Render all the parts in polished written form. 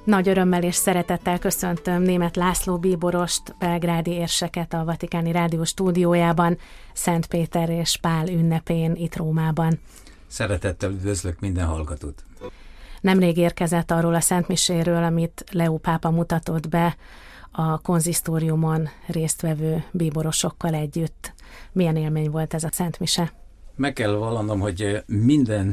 Nagy örömmel és szeretettel köszöntöm Németh László bíborost, belgrádi érseket a Vatikáni Rádió stúdiójában, Szent Péter és Pál ünnepén itt Rómában. Szeretettel üdvözlök minden hallgatót! Nemrég érkezett arról a szentmiséről, amit Leó pápa mutatott be a konzisztóriumon résztvevő bíborosokkal együtt. Milyen élmény volt ez a szentmise? Meg kell vallanom, hogy minden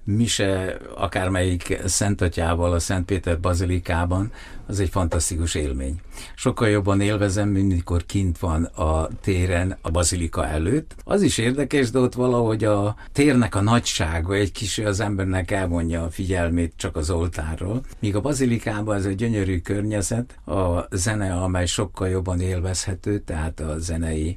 mise, akármelyik Szentatyával a Szent Péter bazilikában, az egy fantasztikus élmény. Sokkal jobban élvezem, mint mikor kint van a téren, a bazilika előtt. Az is érdekes, de ott valahogy a térnek a nagysága egy kicsit az embernek elvonja a figyelmét csak az oltárról. Míg a bazilikában ez egy gyönyörű környezet, a zene, amely sokkal jobban élvezhető, tehát a zenei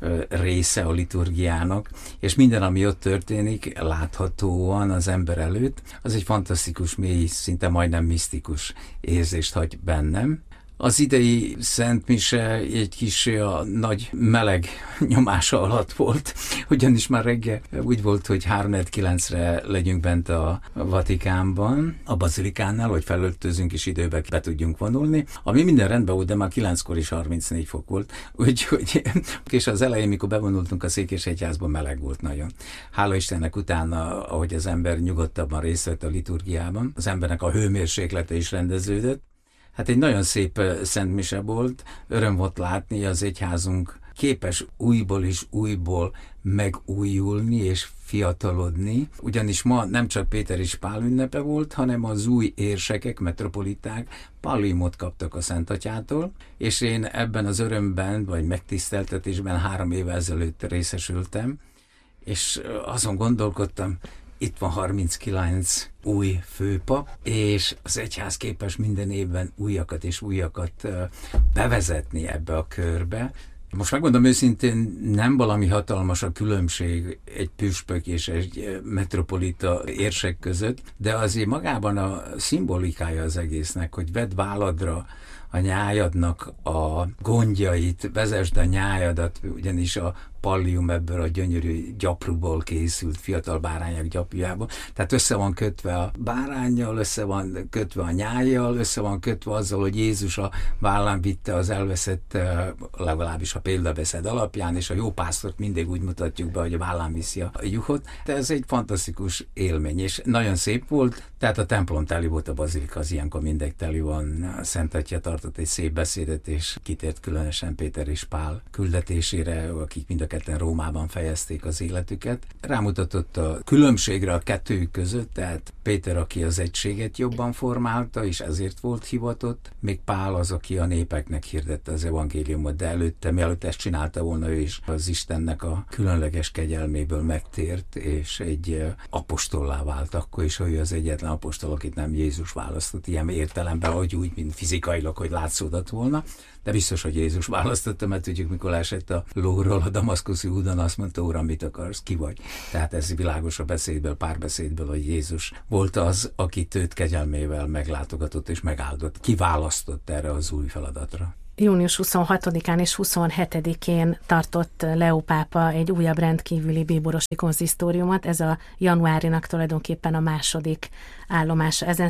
része a liturgiának, és minden, ami ott történik, láthatóan az ember előtt, az egy fantasztikus, mély, szinte majdnem misztikus érzést hagy bennem. Az idei szentmise egy kis a nagy meleg nyomása alatt volt, ugyanis már reggel úgy volt, hogy 3:09-re legyünk bent a Vatikánban, a bazilikánál, hogy felöltözünk és időbe be tudjunk vonulni, ami minden rendben volt, de már 9-kor is 34 fok volt, úgyhogy, és az elején, mikor bevonultunk a Székesegyházba, meleg volt nagyon. Hála Istennek utána, ahogy az ember nyugodtabban részt vett a liturgiában, az embernek a hőmérséklete is rendeződött. Hát egy nagyon szép szentmise volt, öröm volt látni, az egyházunk képes újból és újból megújulni és fiatalodni, ugyanis ma nem csak Péter és Pál ünnepe volt, hanem az új érsekek, metropoliták palliumot kaptak a Szentatyától, és én ebben az örömben, vagy megtiszteltetésben 3 évvel ezelőtt részesültem, és azon gondolkodtam, itt van 39 új főpap, és az egyház képes minden évben újakat és újakat bevezetni ebbe a körbe. Most megmondom őszintén, nem valami hatalmas a különbség egy püspök és egy metropolita érsek között, de azért magában a szimbolikája az egésznek, hogy vedd váladra a nyájadnak a gondjait, vezesd a nyájadat, ugyanis a pallium ebből a gyönyörű gyapruból készült, fiatal bárányak gyapjujából. Tehát össze van kötve a báránnyal, össze van kötve a nyájjal, össze van kötve azzal, hogy Jézus a vállán vitte az elveszett, legalábbis a példabeszéd alapján, és a jó pásztort mindig úgy mutatjuk be, hogy a vállán viszi a juhot. De ez egy fantasztikus élmény, és nagyon szép volt, tehát a templom teli volt, a bazilika az ilyenkor mindegy teli van. A Szent Atya tartott egy szép beszédet, és kitért különösen Péter és Pál küldetésére, akik mind a ketten Rómában fejezték az életüket. Rámutatott a különbségre a kettőjük között, tehát Péter, aki az egységet jobban formálta, és ezért volt hivatott, még Pál az, aki a népeknek hirdette az evangéliumot, de előtte, mielőtt ezt csinálta volna, ő is az Istennek a különleges kegyelméből megtért, és egy apostollá vált akkor is, hogy ő az egyetlen apostol, akit nem Jézus választott, ilyen értelemben, hogy úgy, mint fizikailag, hogy látszódott volna. De biztos, hogy Jézus választotta, mert tudjuk, mikor esett a lóról a damaszkuszi úton, azt mondta, Uram, mit akarsz, ki vagy? Tehát ez világos a beszédből, párbeszédből, hogy Jézus volt az, aki őt kegyelmével meglátogatott és megáldott, kiválasztott erre az új feladatra. Június 26-án és 27-én tartott Leó pápa egy újabb rendkívüli bíborosi konzisztóriumot, ez a januárinak tulajdonképpen a második állomása. Ezen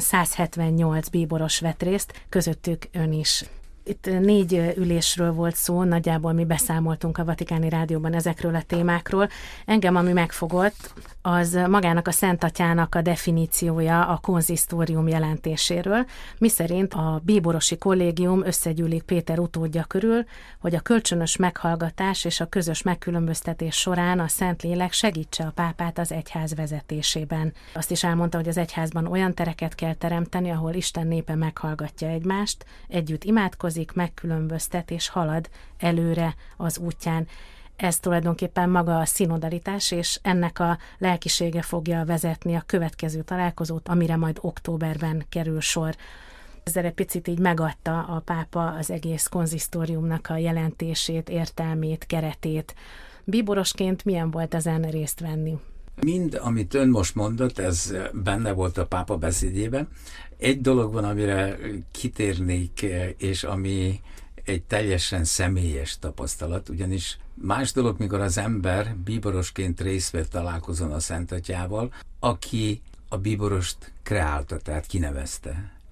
178 bíboros vett részt, közöttük ön is. Itt 4 ülésről volt szó, nagyjából mi beszámoltunk a Vatikáni Rádióban ezekről a témákról. Engem, ami megfogott, az magának a Szent Atyának a definíciója a konzisztórium jelentéséről, miszerint a bíborosi kollégium összegyűlik Péter utódja körül, hogy a kölcsönös meghallgatás és a közös megkülönböztetés során a Szentlélek segítse a pápát az egyház vezetésében. Azt is elmondta, hogy az egyházban olyan tereket kell teremteni, ahol Isten népe meghallgatja egymást, együtt imádkozik, megkülönböztet és halad előre az útján. Ez tulajdonképpen maga a szinodalitás, és ennek a lelkisége fogja vezetni a következő találkozót, amire majd októberben kerül sor. Ezzel egy picit így megadta a pápa az egész konzisztóriumnak a jelentését, értelmét, keretét. Bíborosként milyen volt ezen részt venni? Mind, amit ön most mondott, ez benne volt a pápa beszédjében. Egy dolog van, amire kitérnék, és ami egy teljesen személyes tapasztalat, ugyanis más dolog, mikor az ember bíborosként részt vett találkozón a Szent Atyával, aki a bíborost kreálta, tehát kinevezte.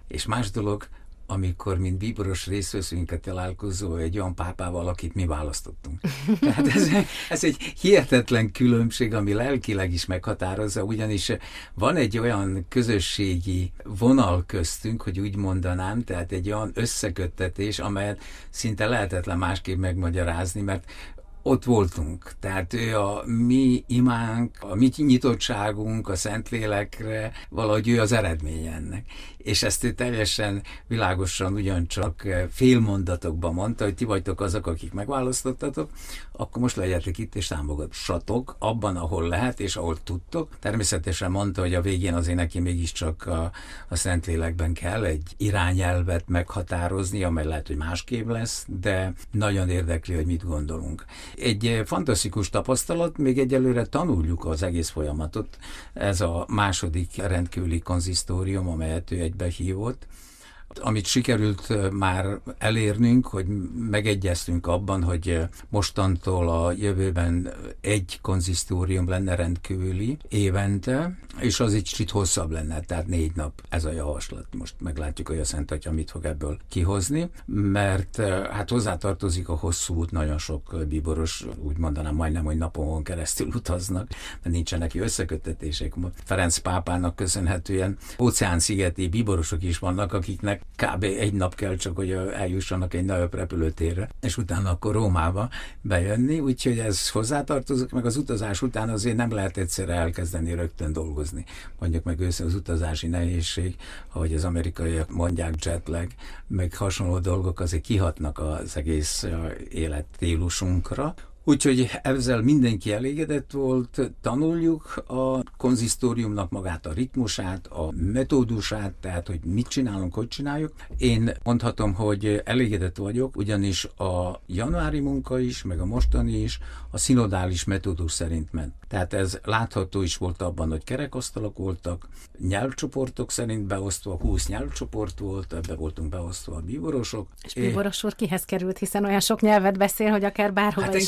És más dolog, amikor, mint bíboros részt veszünk a találkozó egy olyan pápával, akit mi választottunk. Tehát ez egy hihetetlen különbség, ami lelkileg is meghatározza, ugyanis van egy olyan közösségi vonal köztünk, hogy úgy mondanám, tehát egy olyan összeköttetés, amelyet szinte lehetetlen másképp megmagyarázni, mert ott voltunk. Tehát ő a mi imánk, a mi nyitottságunk a Szentlélekre, valahogy ő az eredmény ennek. És ezt ő teljesen világosan ugyancsak félmondatokban mondta, hogy ti vagytok azok, akik megválasztottatok, akkor most legyetek itt és támogassatok abban, ahol lehet és ahol tudtok. Természetesen mondta, hogy a végén azért neki mégiscsak a Szentlélekben kell egy irányelvet meghatározni, amely lehet, hogy másképp lesz, de nagyon érdekli, hogy mit gondolunk. Egy fantasztikus tapasztalat, még egyelőre tanuljuk az egész folyamatot. Ez a második rendkívüli konzisztórium, amelyet ő egybehívott. Amit sikerült már elérnünk, hogy megegyeztünk abban, hogy mostantól a jövőben egy konzisztórium lenne rendkívüli évente, és az egy kicsit hosszabb lenne, tehát 4 nap ez a javaslat. Most meglátjuk, hogy a Szent Atya mit fog ebből kihozni, mert hát hozzátartozik a hosszú út, nagyon sok bíboros, úgy mondanám majdnem, hogy napon keresztül utaznak, mert nincsenek összeköttetések. Ferenc pápának köszönhetően óceánszigeti bíborosok is vannak, akiknek kb. 1 nap kell csak, hogy eljussanak egy nagyobb repülőtérre, és utána akkor Rómába bejönni, úgyhogy ez hozzátartozik, meg az utazás után azért nem lehet egyszerre elkezdeni rögtön dolgozni. Mondjuk meg az utazási nehézség, ahogy az amerikaiak mondják, jetlag, meg hasonló dolgok azért kihatnak az egész életstílusunkra. Úgyhogy ezzel mindenki elégedett volt, tanuljuk a konzisztóriumnak magát a ritmusát, a metódusát, tehát hogy mit csinálunk, hogy csináljuk. Én mondhatom, hogy elégedett vagyok, ugyanis a januári munka is, meg a mostani is a szinodális metódus szerint ment. Tehát ez látható is volt abban, hogy kerekasztalok voltak, nyelvcsoportok szerint beosztva, 20 nyelvcsoport volt, ebbe voltunk beosztva a bíborosok. És bíboros úr kihez került, hiszen olyan sok nyelvet beszél, hogy akár bárhova is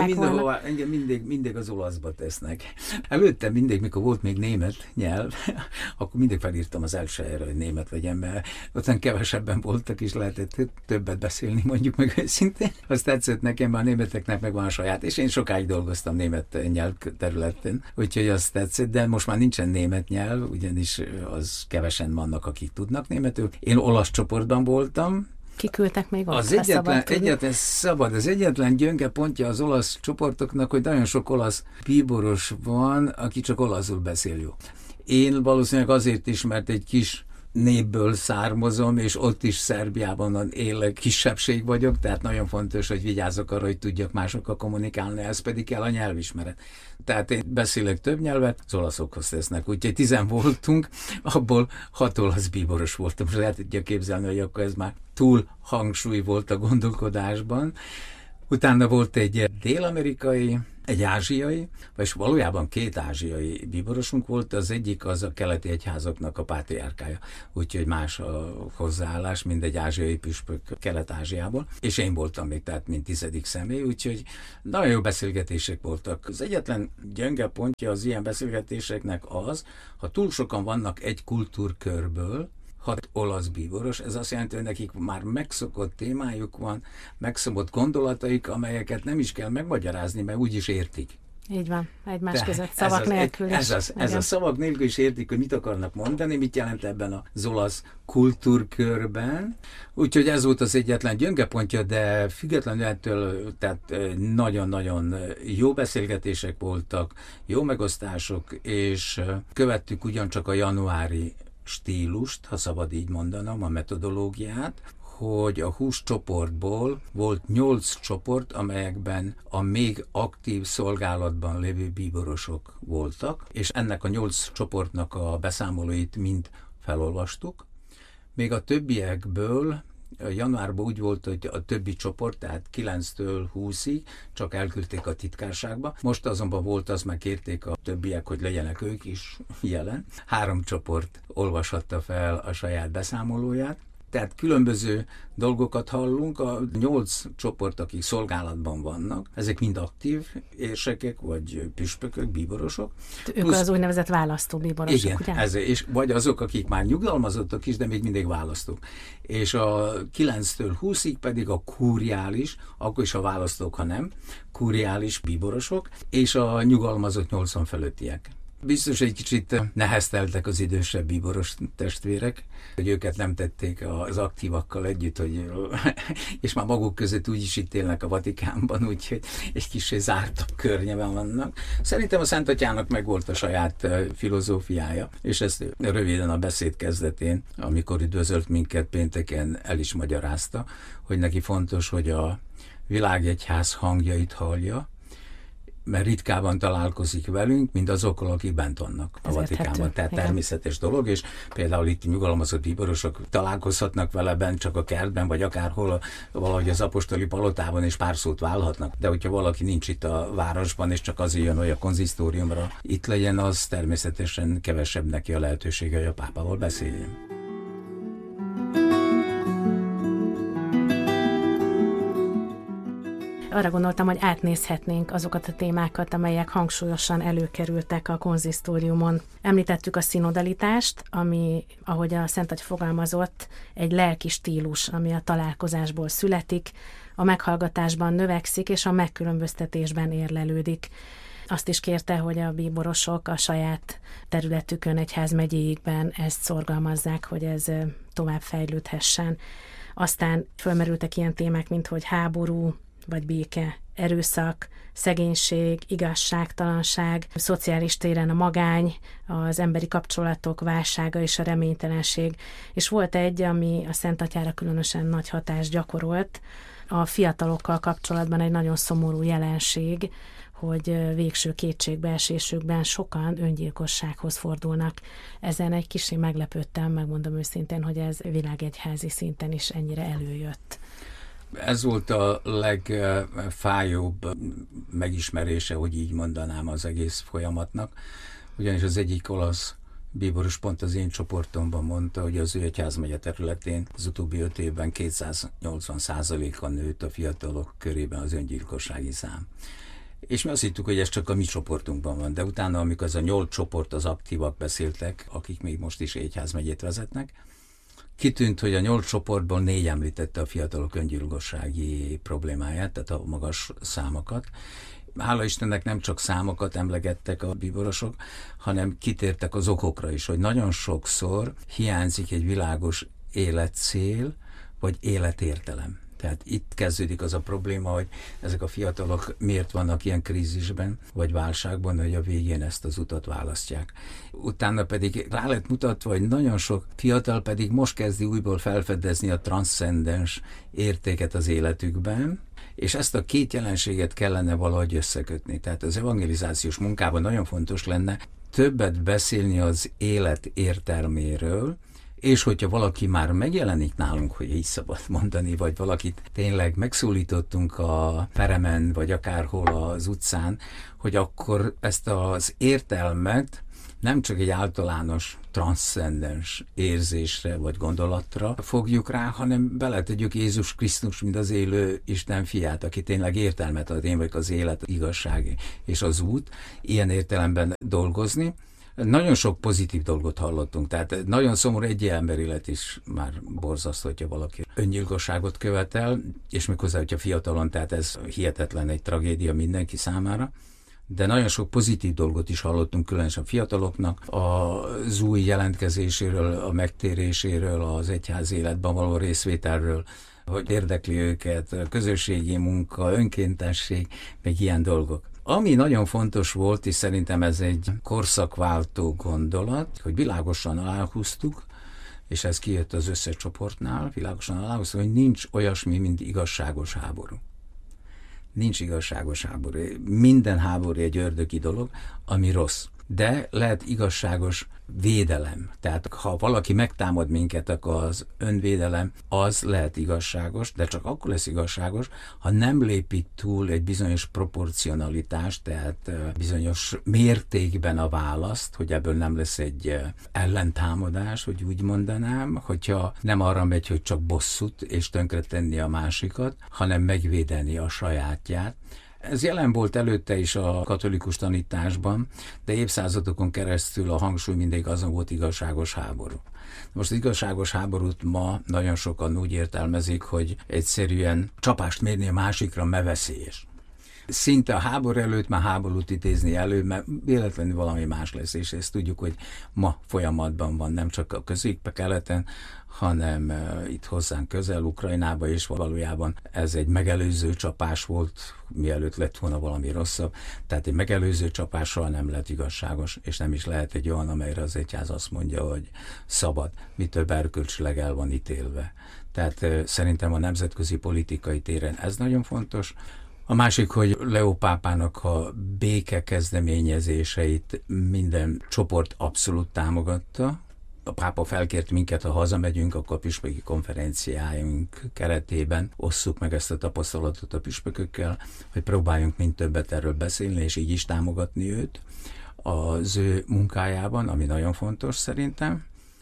engem mindig az olaszba tesznek. Előtte mindig, mikor volt még német nyelv, akkor mindig felírtam az első helyre, hogy német legyen, mert ottan kevesebben voltak, és lehetett többet beszélni, mondjuk meg őszintén. Azt tetszett nekem, mert a németeknek meg van a saját, és én sokáig dolgoztam német nyelv területen, úgyhogy azt tetszett, de most már nincsen német nyelv, ugyanis az kevesen vannak, akik tudnak németül. Én olasz csoportban voltam. Kiküldtek még ott? Az egyetlen gyönge pontja az olasz csoportoknak, hogy nagyon sok olasz bíboros van, aki csak olaszul beszél jó. Én valószínűleg azért is, mert egy kis népből származom, és ott is Szerbiában élek, kisebbség vagyok, tehát nagyon fontos, hogy vigyázzak arra, hogy tudjak másokkal kommunikálni, ez pedig kell a nyelvismeret. Tehát én beszélek több nyelvet, az olaszokhoz tesznek, úgyhogy 10 voltunk, abból 6 olasz bíboros voltam, és lehet tudja képzelni, hogy akkor ez már túl hangsúly volt a gondolkodásban. Utána volt egy dél-amerikai, egy ázsiai, vagyis valójában 2 ázsiai bíborosunk volt, az egyik az a keleti egyházaknak a pátriárkája, úgyhogy más a hozzáállás, mint egy ázsiai püspök Kelet-Ázsiából, és én voltam még, tehát mint 10. személy, úgyhogy nagyon jó beszélgetések voltak. Az egyetlen gyenge pontja az ilyen beszélgetéseknek az, ha túl sokan vannak egy kultúrkörből, 6 olasz bíboros, ez azt jelenti, hogy nekik már megszokott témájuk van, megszokott gondolataik, amelyeket nem is kell megmagyarázni, mert úgyis értik. Így van, egymás között szavak nélkül is. Ez a szavak nélkül is értik, hogy mit akarnak mondani, mit jelent ebben az olasz kultúrkörben. Úgyhogy ez volt az egyetlen gyönge pontja, de függetlenül ettől, tehát nagyon-nagyon jó beszélgetések voltak, jó megosztások, és követtük ugyancsak a januári stílust, ha szabad így mondanom, a metodológiát, hogy a 20 csoportból volt 8 csoport, amelyekben a még aktív szolgálatban lévő bíborosok voltak, és ennek a 8 csoportnak a beszámolóit mind felolvastuk. Még a többiekből januárban úgy volt, hogy a többi csoport, tehát 9-től 20-ig csak elküldték a titkárságba. Most azonban volt, az meg kérték a többiek, hogy legyenek ők is jelen. 3 csoport olvashatta fel a saját beszámolóját, Tehát különböző dolgokat hallunk, a 8 csoport, akik szolgálatban vannak, ezek mind aktív érsekek, vagy püspökök, bíborosok. Ők az úgynevezett választó bíborosok, igen, ugye? Ez, és vagy azok, akik már nyugalmazottak is, de még mindig választók. És a 9-től 20-ig pedig a kuriális, akkor is a választók, ha nem, kuriális bíborosok, és a nyugalmazott 80 fölöttiek. Biztos egy kicsit nehezteltek az idősebb bíboros testvérek, hogy őket nem tették az aktívakkal együtt, és már maguk között úgy is itt élnek a Vatikánban, úgyhogy egy kicsit zártabb környeben vannak. Szerintem a Szent Atyának megvolt a saját filozófiája, és ezt röviden a beszéd kezdetén, amikor üdvözölt minket pénteken, el is magyarázta, hogy neki fontos, hogy a világegyház hangjait hallja, mert ritkában találkozik velünk, mint azokkal, akik bent vannak a Vatikánban. Tehát igen. Természetes dolog, és például itt nyugalmazott bíborosok találkozhatnak vele bent, csak a kertben, vagy akárhol, valahogy az apostoli palotában, és pár szót válhatnak. De hogyha valaki nincs itt a városban, és csak azért jön, hogy a konzisztóriumra itt legyen, az természetesen kevesebb neki a lehetősége, hogy a pápával beszéljen. Arra gondoltam, hogy átnézhetnénk azokat a témákat, amelyek hangsúlyosan előkerültek a konzisztóriumon. Említettük a szinodalitást, ami, ahogy a Szent Atya fogalmazott, egy lelki stílus, ami a találkozásból születik, a meghallgatásban növekszik, és a megkülönböztetésben érlelődik. Azt is kérte, hogy a bíborosok a saját területükön, egyházmegyéikben ezt szorgalmazzák, hogy ez tovább fejlődhessen. Aztán fölmerültek ilyen témák, mint hogy háború, vagy béke, erőszak, szegénység, igazságtalanság, szociális téren a magány, az emberi kapcsolatok válsága és a reménytelenség. És volt egy, ami a Szent Atyára különösen nagy hatást gyakorolt, a fiatalokkal kapcsolatban egy nagyon szomorú jelenség, hogy végső kétségbeesésükben sokan öngyilkossághoz fordulnak. Ezen egy kicsit meglepődtem, megmondom őszintén, hogy ez világegyházi szinten is ennyire előjött. Ez volt a legfájóbb megismerése, hogy így mondanám, az egész folyamatnak, ugyanis az egyik olasz bíboros pont az én csoportomban mondta, hogy az ő egyházmegye területén az utóbbi 5 évben 280%-kal nőtt a fiatalok körében az öngyilkossági szám. És mi azt hittük, hogy ez csak a mi csoportunkban van, de utána, amikor ez a 8 csoport, az aktívak beszéltek, akik még most is egyházmegyét vezetnek, kitűnt, hogy a 8 csoportból 4 említette a fiatalok öngyilkossági problémáját, tehát a magas számokat. Hála Istennek nem csak számokat emlegettek a bíborosok, hanem kitértek az okokra is, hogy nagyon sokszor hiányzik egy világos életcél, vagy életértelem. Tehát itt kezdődik az a probléma, hogy ezek a fiatalok miért vannak ilyen krízisben, vagy válságban, hogy a végén ezt az utat választják. Utána pedig rá lett mutatva, hogy nagyon sok fiatal pedig most kezdi újból felfedezni a transzcendens értéket az életükben, és ezt a két jelenséget kellene valahogy összekötni. Tehát az evangelizációs munkában nagyon fontos lenne többet beszélni az élet értelméről, és hogyha valaki már megjelenik nálunk, hogy így szabad mondani, vagy valakit tényleg megszólítottunk a peremen, vagy akárhol az utcán, hogy akkor ezt az értelmet nem csak egy általános transzcendens érzésre vagy gondolatra fogjuk rá, hanem beletegyük Jézus Krisztus, mint az élő Isten fiát, aki tényleg értelmet ad, én vagyok az élet, igazság és az út, ilyen értelemben dolgozni. Nagyon sok pozitív dolgot hallottunk, tehát nagyon szomorú egy ember élet is már borzasztó, hogyha valaki öngyilkosságot követel, és méghozzá, hogyha fiatalon, tehát ez hihetetlen egy tragédia mindenki számára. De nagyon sok pozitív dolgot is hallottunk, különösen a fiataloknak, az új jelentkezéséről, a megtéréséről, az egyház életben való részvételről, hogy érdekli őket, a közösségi munka, önkéntesség, meg ilyen dolgok. Ami nagyon fontos volt, és szerintem ez egy korszakváltó gondolat, hogy világosan aláhúztuk, és ez kijött az összes csoportnál, világosan aláhúztuk, hogy nincs olyasmi, mint igazságos háború. Nincs igazságos háború. Minden háború egy ördögi dolog, ami rossz. de lehet igazságos védelem. Tehát ha valaki megtámad minket, akkor az önvédelem az lehet igazságos, de csak akkor lesz igazságos, ha nem lépik túl egy bizonyos proporcionalitást, tehát bizonyos mértékben a választ, hogy ebből nem lesz egy ellentámadás, hogy úgy mondanám, hogyha nem arra megy, hogy csak bosszút és tönkretenni a másikat, hanem megvédeni a sajátját. Ez jelen volt előtte is a katolikus tanításban, de évszázadokon keresztül a hangsúly mindig azon volt igazságos háború. Most az igazságos háborút ma nagyon sokan úgy értelmezik, hogy egyszerűen csapást mérni a másikra, mert veszélyes. Szinte a háború előtt már háborút idézni elő, mert véletlenül valami más lesz, és ezt tudjuk, hogy ma folyamatban van, nem csak a Közép-Keleten, hanem itt hozzánk közel, Ukrajnába, és valójában ez egy megelőző csapás volt, mielőtt lett volna valami rosszabb. Tehát egy megelőző csapással nem lett igazságos, és nem is lehet egy olyan, amelyre az egyház azt mondja, hogy szabad, mi több erkölcsileg el van ítélve. Tehát szerintem a nemzetközi politikai téren ez nagyon fontos. A másik, hogy Leó pápának a béke kezdeményezéseit minden csoport abszolút támogatta. A pápa felkért minket, ha hazamegyünk, akkor a püspöki konferenciáink keretében osszuk meg ezt a tapasztalatot a püspökökkel, hogy próbáljunk mind többet erről beszélni, és így is támogatni őt az ő munkájában, ami nagyon fontos szerintem.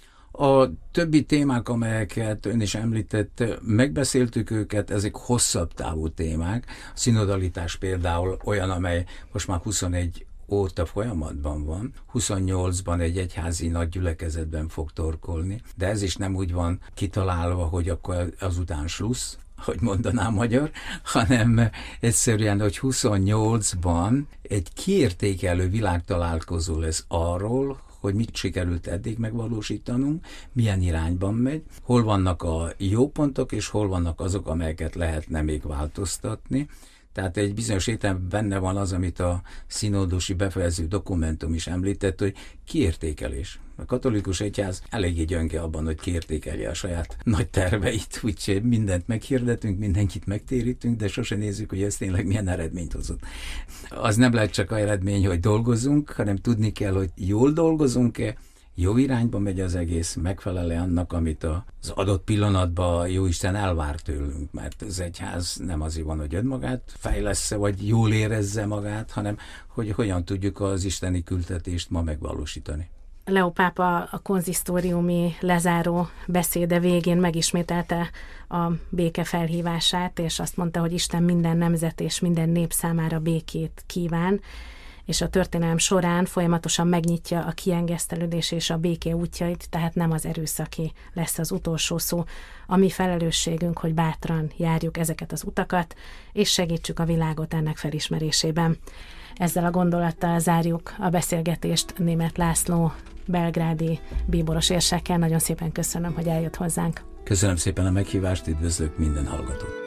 A többi témák, amelyeket ön is említett, megbeszéltük őket, ezek hosszabb távú témák. A szinodalitás például olyan, amely most már 21 óta folyamatban van, 28-ban egy egyházi nagy gyülekezetben fog torkolni, de ez is nem úgy van kitalálva, hogy akkor azután slussz, hogy mondaná magyar, hanem egyszerűen, hogy 28-ban egy kiértékelő világtalálkozó lesz arról, hogy mit sikerült eddig megvalósítanunk, milyen irányban megy, hol vannak a jó pontok, és hol vannak azok, amelyeket lehetne még változtatni. Tehát egy bizonyos értelemben benne van az, amit a színódusi befejező dokumentum is említett, hogy kiértékelés. A katolikus egyház eléggé gyönge abban, hogy kiértékelje a saját nagy terveit, úgyhogy mindent meghirdetünk, mindenkit megtérítünk, de sose nézzük, hogy ez tényleg milyen eredményt hozott. Az nem lehet csak eredmény, hogy dolgozunk, hanem tudni kell, hogy jól dolgozunk-e, jó irányba megy az egész, megfelel-e annak, amit az adott pillanatban Jóisten elvár tőlünk, mert az egyház nem azért van, hogy önmagát fejlessze, vagy jól érezze magát, hanem hogy hogyan tudjuk az isteni küldetést ma megvalósítani. Leó pápa a konzisztóriumi lezáró beszéde végén megismételte a béke felhívását, és azt mondta, hogy Isten minden nemzet és minden nép számára békét kíván, és a történelem során folyamatosan megnyitja a kiengesztelődés és a béké útjait, tehát nem az erőszaké lesz az utolsó szó. A mi felelősségünk, hogy bátran járjuk ezeket az utakat, és segítsük a világot ennek felismerésében. Ezzel a gondolattal zárjuk a beszélgetést Németh László belgrádi bíboros érsekkel. Nagyon szépen köszönöm, hogy eljött hozzánk. Köszönöm szépen a meghívást, üdvözlök minden hallgatót.